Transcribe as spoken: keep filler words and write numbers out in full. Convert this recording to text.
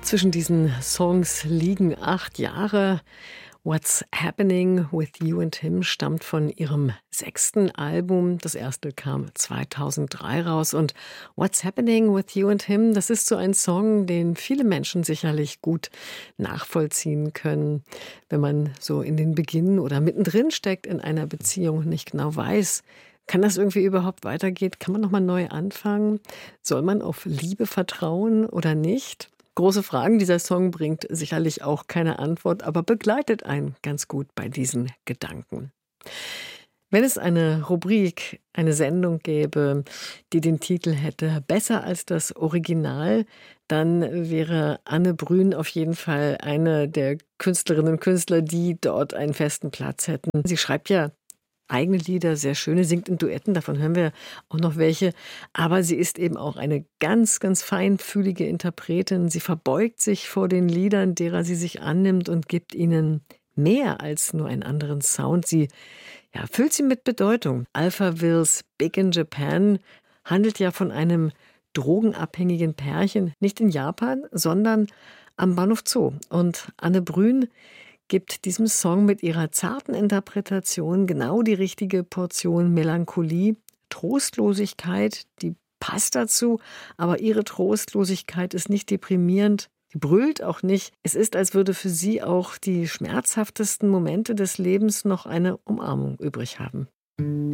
Zwischen diesen Songs liegen acht Jahre. What's Happening with You and Him stammt von ihrem sechsten Album. Das erste kam zweitausenddrei raus. Und What's Happening with You and Him, das ist so ein Song, den viele Menschen sicherlich gut nachvollziehen können, wenn man so in den Beginn oder mittendrin steckt in einer Beziehung und nicht genau weiß, kann das irgendwie überhaupt weitergehen? Kann man nochmal neu anfangen? Soll man auf Liebe vertrauen oder nicht? Große Fragen. Dieser Song bringt sicherlich auch keine Antwort, aber begleitet einen ganz gut bei diesen Gedanken. Wenn es eine Rubrik, eine Sendung gäbe, die den Titel hätte Besser als das Original, dann wäre Anne Brün auf jeden Fall eine der Künstlerinnen und Künstler, die dort einen festen Platz hätten. Sie schreibt ja eigene Lieder, sehr schöne, singt in Duetten, davon hören wir auch noch welche. Aber sie ist eben auch eine ganz, ganz feinfühlige Interpretin. Sie verbeugt sich vor den Liedern, derer sie sich annimmt und gibt ihnen mehr als nur einen anderen Sound. Sie ja, füllt sie mit Bedeutung. Alphavilles Big in Japan handelt ja von einem drogenabhängigen Pärchen, nicht in Japan, sondern am Bahnhof Zoo. Und Anne Brün gibt diesem Song mit ihrer zarten Interpretation genau die richtige Portion Melancholie, Trostlosigkeit, die passt dazu, aber ihre Trostlosigkeit ist nicht deprimierend, sie brüllt auch nicht. Es ist, als würde für sie auch die schmerzhaftesten Momente des Lebens noch eine Umarmung übrig haben.